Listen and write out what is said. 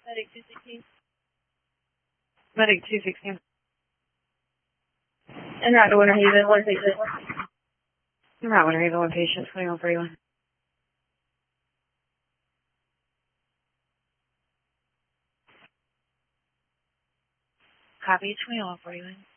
Medic 216. Medic 216. En route to Winter Haven, 166. En route Winter Haven, 1 patient, 2141. Copy, 2141.